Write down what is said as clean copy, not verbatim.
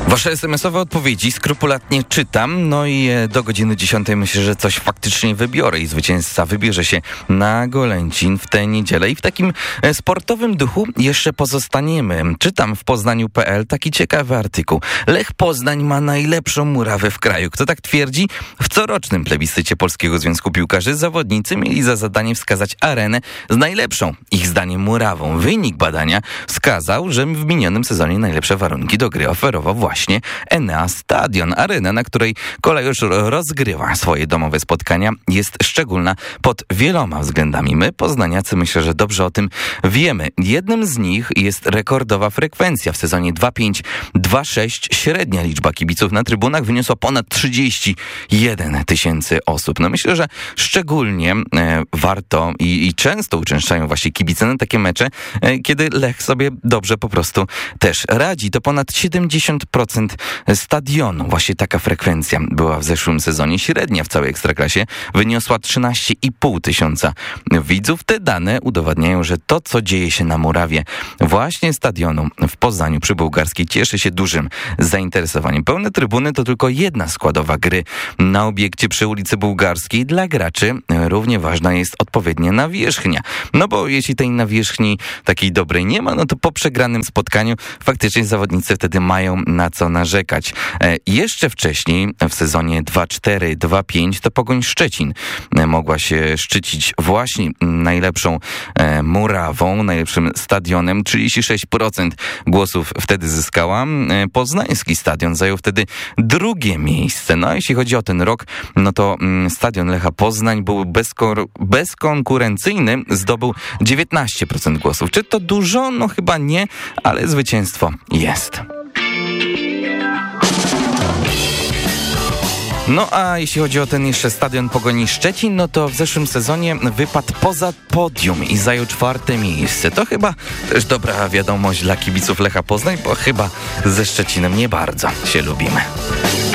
Wasze SMS-owe odpowiedzi skrupulatnie czytam, no i do godziny 10 myślę, że coś faktycznie wybiorę i zwycięzca wybierze się na Golęcin w tę niedzielę. I w takim sportowym duchu jeszcze pozostaniemy. Czytam w Poznaniu.pl taki ciekawy artykuł. Lech Poznań ma najlepszą murawę w kraju. Kto tak twierdzi? W corocznym plebiscycie Polskiego Związku Piłkarzy zawodnicy mieli za zadanie wskazać arenę z najlepszą, ich zdaniem, murawą. Wynik badania wskazał, że w minionym sezonie najlepsze warunki do gry oferował właśnie Enea Stadion. Arena, na której Kola już rozgrywa swoje domowe spotkania, jest szczególna pod wieloma względami. My, poznaniacy, myślę, że dobrze o tym wiemy. Jednym z nich jest rekordowa frekwencja. W sezonie 2-5-2-6 średnia liczba kibiców na trybunach wyniosła ponad 31 tysięcy osób. No myślę, że szczególnie warto i często uczęszczają właśnie kibice na takie mecze, kiedy Lech sobie dobrze po prostu też radzi. To ponad 70% stadionu. Właśnie taka frekwencja była w zeszłym sezonie. Średnia w całej Ekstraklasie wyniosła 13,5 tysiąca widzów. Te dane udowadniają, że to, co dzieje się na murawie właśnie stadionu w Poznaniu przy Bułgarskiej, cieszy się dużym zainteresowaniem. Pełne trybuny to tylko jedna składowa gry na obiekcie przy ulicy Bułgarskiej. Dla graczy równie ważna jest odpowiednia nawierzchnia. No bo jeśli tej nawierzchni takiej dobrej nie ma, no to po przegranym spotkaniu faktycznie zawodnicy wtedy mają na co narzekać. Jeszcze wcześniej, w sezonie 2-4-2-5, to Pogoń Szczecin mogła się szczycić właśnie najlepszą murawą, najlepszym stadionem. 36% głosów wtedy zyskała. Poznański stadion zajął wtedy drugie miejsce. No a jeśli chodzi o ten rok, no to stadion Lecha Poznań był bezkonkurencyjny, zdobył 19% głosów. Czy to dużo? No chyba nie, ale zwycięstwo jest. No a jeśli chodzi o ten jeszcze stadion Pogoni Szczecin, no to w zeszłym sezonie wypadł poza podium i zajął 4. miejsce. To chyba też dobra wiadomość dla kibiców Lecha Poznań, bo chyba ze Szczecinem nie bardzo się lubimy.